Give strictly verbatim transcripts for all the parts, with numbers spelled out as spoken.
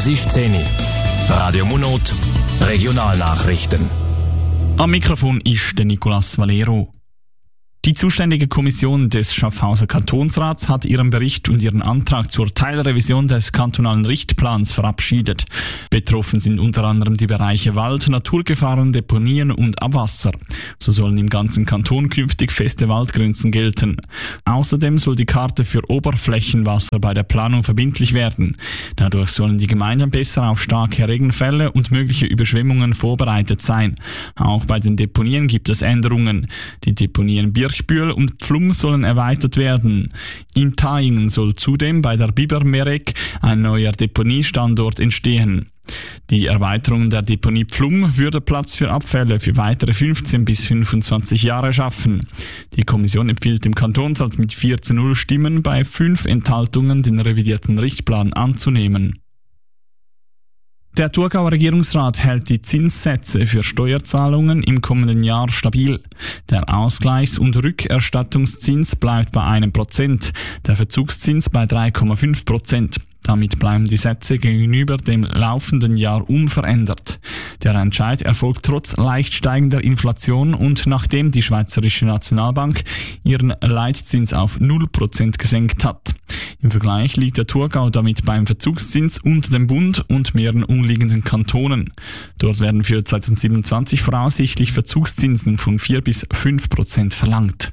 Es ist zehn Uhr. Radio Munot, Regionalnachrichten. Am Mikrofon ist der Nicolas Valero. Die zuständige Kommission des Schaffhauser Kantonsrats hat ihren Bericht und ihren Antrag zur Teilrevision des kantonalen Richtplans verabschiedet. Betroffen sind unter anderem die Bereiche Wald, Naturgefahren, Deponien und Abwasser. So sollen im ganzen Kanton künftig feste Waldgrenzen gelten. Außerdem soll die Karte für Oberflächenwasser bei der Planung verbindlich werden. Dadurch sollen die Gemeinden besser auf starke Regenfälle und mögliche Überschwemmungen vorbereitet sein. Auch bei den Deponien gibt es Änderungen. Die Deponien Birchbühl und Pflum sollen erweitert werden. In Taingen soll zudem bei der Bibermereck ein neuer Deponiestandort entstehen. Die Erweiterung der Deponie Pflum würde Platz für Abfälle für weitere fünfzehn bis fünfundzwanzig Jahre schaffen. Die Kommission empfiehlt dem Kantonsrat mit vier zu null Stimmen bei fünf Enthaltungen den revidierten Richtplan anzunehmen. Der Thurgauer Regierungsrat hält die Zinssätze für Steuerzahlungen im kommenden Jahr stabil. Der Ausgleichs- und Rückerstattungszins bleibt bei einem Prozent, der Verzugszins bei drei Komma fünf Prozent. Damit bleiben die Sätze gegenüber dem laufenden Jahr unverändert. Der Entscheid erfolgt trotz leicht steigender Inflation und nachdem die Schweizerische Nationalbank ihren Leitzins auf null Prozent gesenkt hat. Im Vergleich liegt der Thurgau damit beim Verzugszins unter dem Bund und mehreren umliegenden Kantonen. Dort werden für zweitausendsiebenundzwanzig voraussichtlich Verzugszinsen von vier bis fünf Prozent verlangt.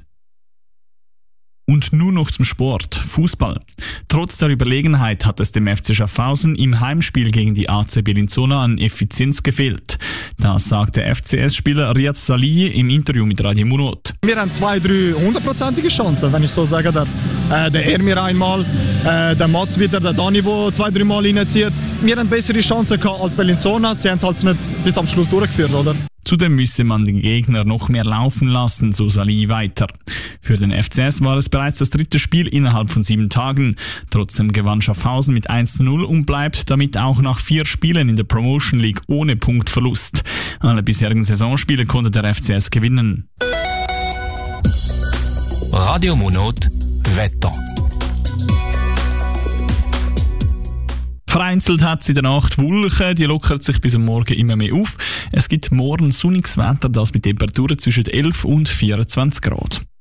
Und nun noch zum Sport. Fußball. Trotz der Überlegenheit hat es dem F C Schaffhausen im Heimspiel gegen die A C Bellinzona an Effizienz gefehlt. Das sagte F C S-Spieler Riyad Salih im Interview mit Radio Munot. Wir haben zwei, drei hundertprozentige Chancen, wenn ich so sagen darf. Äh, der Ermir einmal, äh, der Mats wieder, der Dani, der zwei, drei Mal reinzieht. Wir haben bessere Chancen gehabt als Bellinzona. Sie haben es halt nicht bis am Schluss durchgeführt, oder? Zudem müsse man den Gegner noch mehr laufen lassen, so Salih weiter. Für den F C S war es bereits das dritte Spiel innerhalb von sieben Tagen. Trotzdem gewann Schaffhausen mit eins zu null und bleibt damit auch nach vier Spielen in der Promotion League ohne Punktverlust. Alle bisherigen Saisonspiele konnte der F C S gewinnen. Radio Munot, Wetter. Vereinzelt hat es in der Nacht Wolken, die lockert sich bis am Morgen immer mehr auf. Es gibt morgen sonniges Wetter, das mit Temperaturen zwischen elf und vierundzwanzig Grad.